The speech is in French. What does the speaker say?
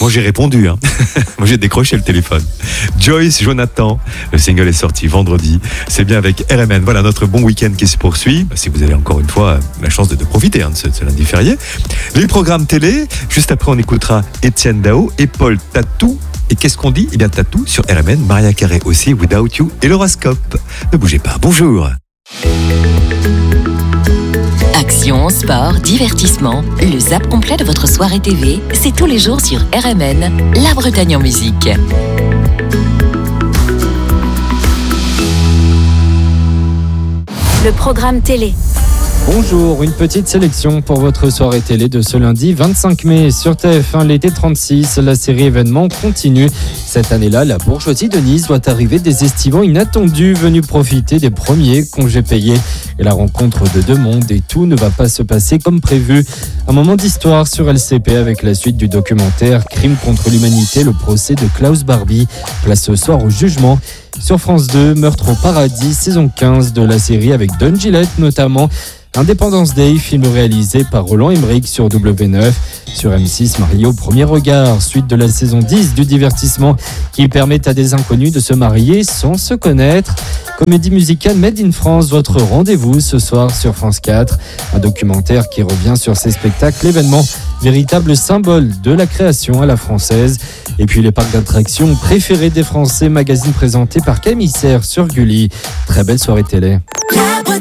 Moi j'ai répondu, hein. Moi j'ai décroché le téléphone. Joyce Jonathan, le single est sorti vendredi. C'est bien avec RMN. Voilà notre bon week-end qui se poursuit. Si vous avez encore une fois la chance de profiter de ce lundi férié. Les programmes télé, juste après on écoutera Étienne Dao et Paul Tatou. Et qu'est-ce qu'on dit ? Eh bien Tatou sur RMN, Maria Carré aussi, Without You et l'horoscope. Ne bougez pas, bonjour. Action, sport, divertissement, le zap complet de votre soirée TV, c'est tous les jours sur RMN, La Bretagne en musique. Le programme télé. Bonjour, une petite sélection pour votre soirée télé de ce lundi 25 mai. Sur TF1, l'été 36, la série événement continue. Cette année-là, la bourgeoisie de Nice doit arriver des estivants inattendus venus profiter des premiers congés payés. Et la rencontre de deux mondes et tout ne va pas se passer comme prévu. Un moment d'histoire sur LCP avec la suite du documentaire Crime contre l'humanité, le procès de Klaus Barbie. Place ce soir au jugement. Sur France 2, Meurtre au paradis, saison 15 de la série avec Don Gillette notamment. Independence Day, film réalisé par Roland Emmerich sur W9. Sur M6, marié au premier regard, suite de la saison 10 du divertissement qui permet à des inconnus de se marier sans se connaître. Comédie musicale Made in France, votre rendez-vous ce soir sur France 4. Un documentaire qui revient sur ces spectacles, l'événement, véritable symbole de la création à la française. Et puis les parcs d'attractions préférés des Français, magazine présenté par Camille Serre sur Gulli. Très belle soirée télé.